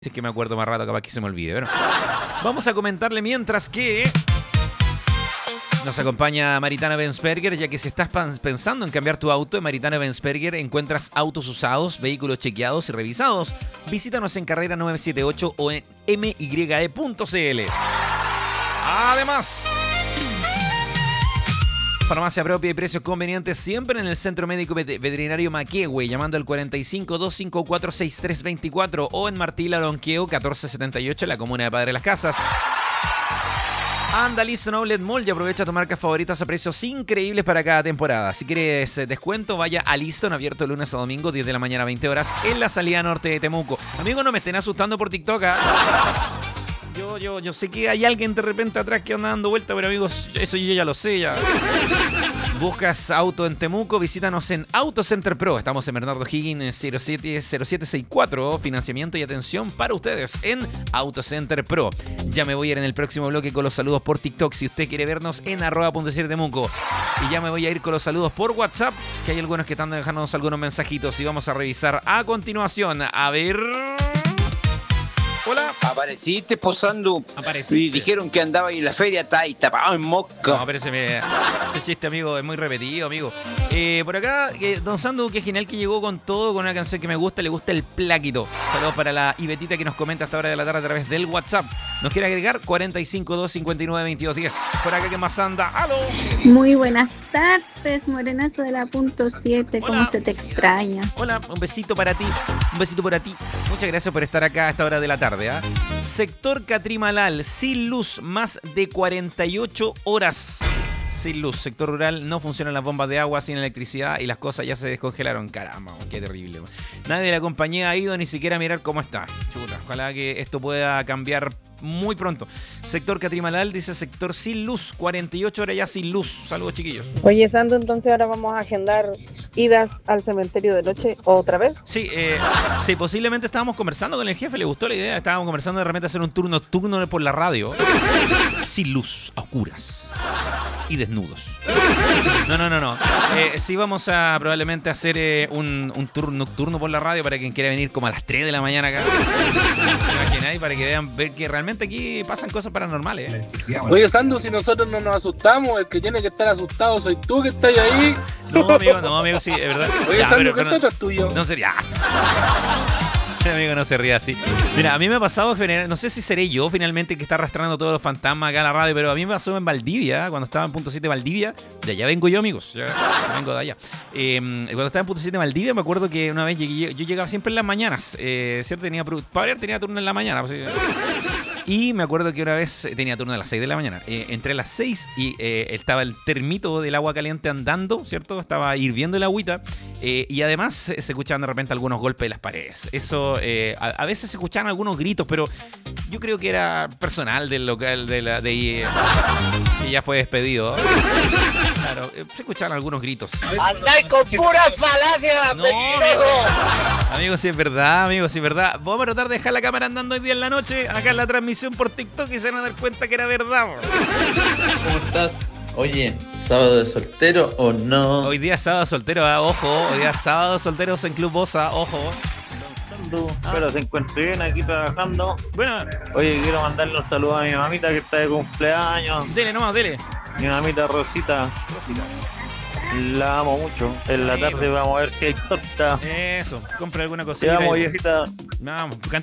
Si es que me acuerdo más rato, capaz que se me olvide. Pero vamos a comentarle mientras que nos acompaña Maritana Bensperger, ya que si estás pensando en cambiar tu auto, en Maritana Bensperger encuentras autos usados, vehículos chequeados y revisados. Visítanos en Carrera 978 o en mye.cl. Además, farmacia propia y precios convenientes siempre en el Centro Médico Veterinario Maquehue, llamando al 45-254-6324 o en Martí Lonqueo 1478 en la comuna de Padre Las Casas. Anda Liston Outlet Mall y aprovecha tus marcas favoritas a precios increíbles para cada temporada. Si quieres descuento, vaya a Liston, abierto lunes a domingo, 10 de la mañana a 20 horas, en la salida norte de Temuco. Amigos, no me estén asustando por TikTok, ¿eh? Yo sé que hay alguien de repente atrás que anda dando vuelta, pero amigos, eso yo ya lo sé ya. ¿Buscas auto en Temuco? Visítanos en Auto Center Pro. Estamos en Bernardo Higgins 0764. Financiamiento y atención para ustedes en Auto Center Pro. Ya me voy a ir en el próximo bloque con los saludos por TikTok. Si usted quiere vernos en @.Temuco. Y ya me voy a ir con los saludos por WhatsApp, que hay algunos que están dejándonos algunos mensajitos y vamos a revisar a continuación. A ver... Hola. Apareciste posando. Apareciste. Y dijeron que andaba ahí en la feria, está ahí tapado en mosca. No, pero ese chiste, amigo, es muy repetido, amigo. Por acá, Don Sandu, que genial que llegó con todo, con una canción que me gusta, le gusta el Pláquito. Saludos para la Ibetita que nos comenta a esta hora de la tarde a través del WhatsApp. ¿Nos quiere agregar? 45-259-2210. Por acá, ¿qué más anda? ¡Aló! Muy buenas tardes, morenazo de la .7, ¿cómo se te extraña? Hola, un besito para ti, un besito para ti. Muchas gracias por estar acá a esta hora de la tarde. Sector Catrimalal, sin luz, más de 48 horas. Sin luz, sector rural, no funcionan las bombas de agua, sin electricidad y las cosas ya se descongelaron. Caramba, qué terrible. Nadie de la compañía ha ido ni siquiera a mirar cómo está. Chuta, ojalá que esto pueda cambiar muy pronto. Sector Catrimalal dice sector sin luz, 48 horas ya sin luz. Saludos, chiquillos. Oye, Sando, entonces ahora vamos a agendar idas al cementerio de noche otra vez. Sí, posiblemente estábamos conversando con el jefe, le gustó la idea. Estábamos conversando de repente hacer un turno nocturno por la radio. Sin luz, a oscuras y desnudos. No. Sí vamos a probablemente hacer un turno nocturno por la radio para quien quiera venir como a las 3 de la mañana acá. Para que vean ver que realmente aquí pasan cosas paranormales. Oye, Sandu, si nosotros no nos asustamos, el que tiene que estar asustado soy tú que estás ahí. No, amigo, sí, es verdad. Oye, ya, Sandu, ¿qué es tuyo? No sería... Amigo, no se ría así. Mira, a mí me ha pasado, no sé si seré yo finalmente que está arrastrando todos los fantasmas acá en la radio, pero a mí me pasó en Valdivia, cuando estaba en .7 Valdivia. De allá vengo yo, amigos. Ya vengo de allá. Cuando estaba en .7 Valdivia, me acuerdo que una vez yo llegaba siempre en las mañanas. ¿Cierto? Tenía turno en la mañana. Pues, y me acuerdo que una vez tenía turno a las 6 de la mañana. Entré a las 6 y estaba el termito del agua caliente andando, ¿cierto? Estaba hirviendo el agüita. Y además se escuchaban de repente algunos golpes de las paredes. Eso, a veces se escuchaban algunos gritos, pero yo creo que era personal del local que ya fue despedido. Claro, se escuchaban algunos gritos. ¡Andáis con pura falacia, pendejo! Amigo, sí es verdad, Vamos a tratar de dejar la cámara andando hoy día en la noche, acá en la transmisión por TikTok, y se van a dar cuenta que era verdad. ¿Cómo estás? Oye, ¿sábado de soltero o no? Hoy día es sábado soltero, ojo. Hoy día es sábado solteros en Club Bosa, ojo. Espero se encuentre bien aquí trabajando. Bueno. Oye, quiero mandarle un saludo a mi mamita que está de cumpleaños. Dele nomás, dele. Mi mamita Rosita. La amo mucho. En la tarde vamos a ver si hay torta. Eso, compra alguna cosita. Te amo, viejita. Vamos,